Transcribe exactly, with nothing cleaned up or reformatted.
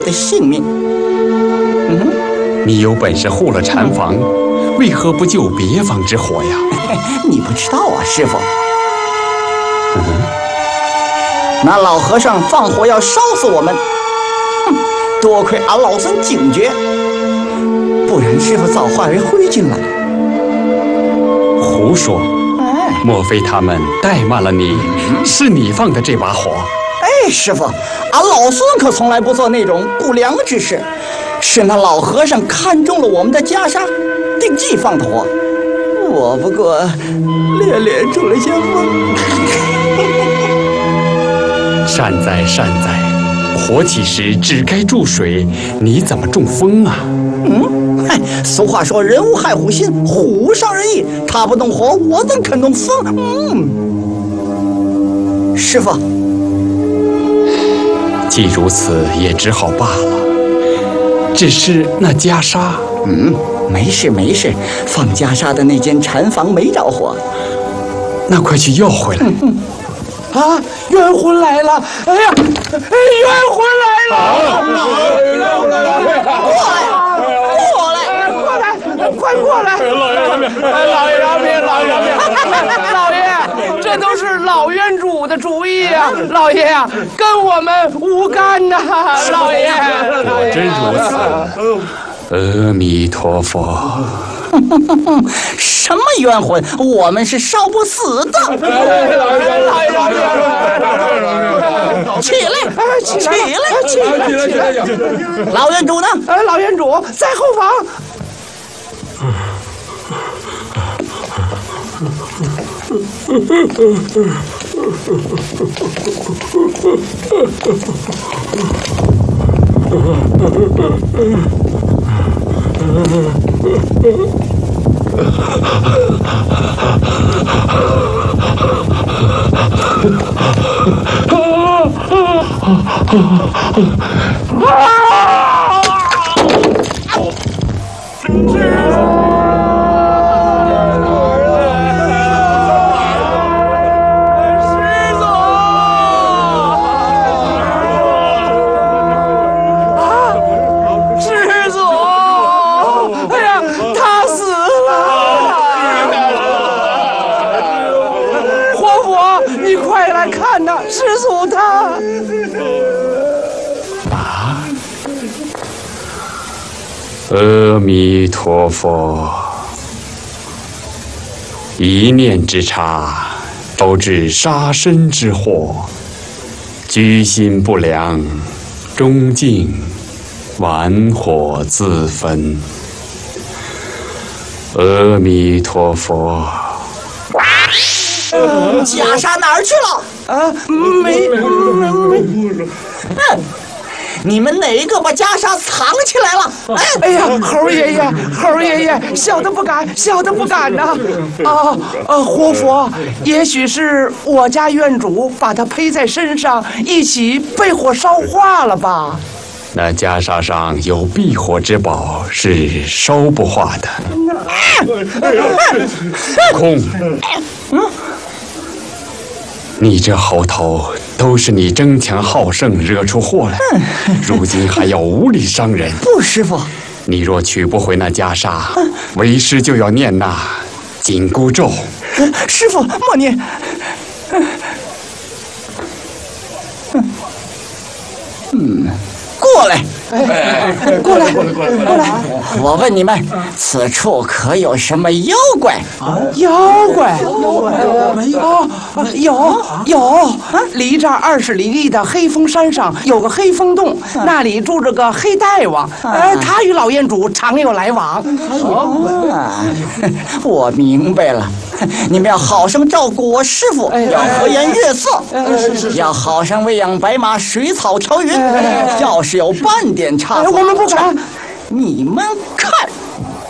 的性命。嗯哼， 你有本事护了禅房，为何不救别房之火呀？ 你不知道啊，师傅。 嗯， 那老和尚放火要烧死我们，哼，多亏俺老孙警觉，不然师傅早化为灰烬了。 胡说！ 哎， 莫非他们怠慢了你？是你放的这把火？ 哎，师傅，俺老孙可从来不做那种不良之事，是那老和尚看中了我们的袈裟，定计放的火。我不过略略中了些风。 善哉善哉，火起时只该注水，你怎么中风啊？ 嗯，嗨，俗话说人无害虎心，虎无伤人意。他不动火，我怎肯动风？嗯，师傅， 既如此，也只好罢了。只是那袈裟， 嗯，没事没事，放袈裟的那间禅房没着火。 那快去要回来。 嗯啊，冤魂来了！哎呀，哎，冤魂来了！过来，过来，过来，快过来！老爷饶命！老爷饶命！老爷饶命！老爷，这都是老冤主的主意呀！老爷呀，跟我们无干呐！老爷， 果真如此。阿弥陀佛。 什么冤魂？我们是烧不死的。起来，起来，起来，起来！老冤主呢？ 呃，老冤主在后房。师祖他啊！阿弥陀佛，一念之差，招致杀身之祸，居心不良，终竟玩火自焚。阿弥陀佛。 袈裟哪儿去了？ 啊，没没没。 嗯，你们哪个把袈裟藏起来了？ 哎，哎呀，猴爷爷，猴爷爷，小的不敢，小的不敢呐！啊啊，活佛，也许是我家院主把它披在身上，一起被火烧化了吧？ 那袈裟上有避火之宝，是烧不化的。空。嗯。你这猴头，都是你争强好胜惹出祸来，如今还要无理伤人。 不，师傅， 你若取不回那袈裟，为师就要念那紧箍咒。 师傅，莫念。嗯，过来。 哎，过来，过来，过来！ 我问你们，此处可有什么妖怪？ 妖怪？妖怪？没有。有有，离这儿二十里地的黑风山上有个黑风洞，那里住着个黑大王，呃，他与老院主常有来往。 啊，我明白了，你们要好生照顾我师傅，要和颜悦色，要好生喂养白马，水草调匀。要是有半点差错， 我们不敢。 你们看